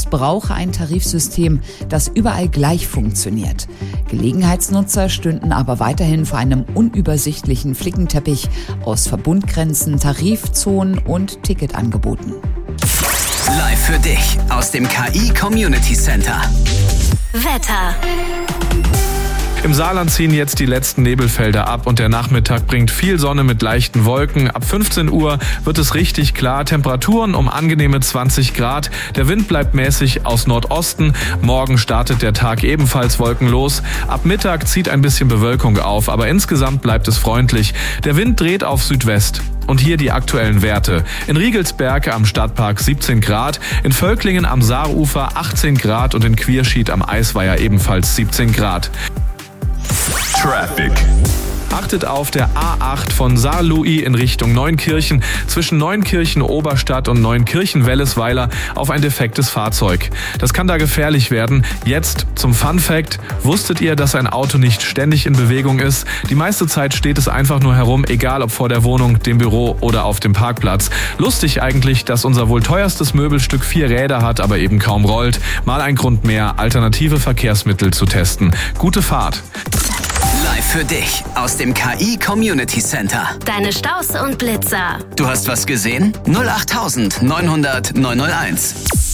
brauche ein Tarifsystem, das überall gleich funktioniert. Gelegenheitsnutzer stünden aber weiterhin vor einem unübersichtlichen Flickenteppich aus Verbundgrenzen, Tarifzonen und Ticketangeboten. Live für dich aus dem KI Community Center. Wetter. Im Saarland ziehen jetzt die letzten Nebelfelder ab und der Nachmittag bringt viel Sonne mit leichten Wolken. Ab 15 Uhr wird es richtig klar. Temperaturen um angenehme 20 Grad. Der Wind bleibt mäßig aus Nordosten. Morgen startet der Tag ebenfalls wolkenlos. Ab Mittag zieht ein bisschen Bewölkung auf, aber insgesamt bleibt es freundlich. Der Wind dreht auf Südwest. Und hier die aktuellen Werte. In Riegelsberg am Stadtpark 17 Grad, in Völklingen am Saarufer 18 Grad und in Quierschied am Eisweiher ebenfalls 17 Grad. Traffic. Achtet auf der A8 von Saarlouis in Richtung Neunkirchen zwischen Neunkirchen-Oberstadt und Neunkirchen-Wellesweiler auf ein defektes Fahrzeug. Das kann da gefährlich werden. Jetzt zum Fun-Fact. Wusstet ihr, dass ein Auto nicht ständig in Bewegung ist? Die meiste Zeit steht es einfach nur herum, egal ob vor der Wohnung, dem Büro oder auf dem Parkplatz. Lustig eigentlich, dass unser wohl teuerstes Möbelstück 4 Räder hat, aber eben kaum rollt. Mal ein Grund mehr, alternative Verkehrsmittel zu testen. Gute Fahrt. Live für dich aus dem KI Community Center. Deine Staus und Blitzer. Du hast was gesehen? 08900 901.